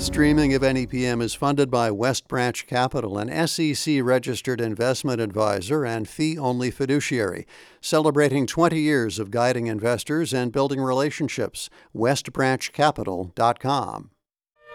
Streaming of NEPM is funded by West Branch Capital, an SEC-registered investment advisor and fee-only fiduciary, celebrating 20 years of guiding investors and building relationships. westbranchcapital.com.